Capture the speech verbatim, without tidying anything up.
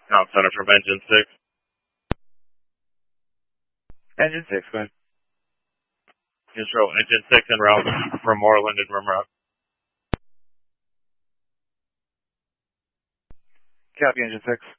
Now center from engine six. Engine six, go ahead. Control engine six en route from Moreland and Rimrock. Copy, engine six.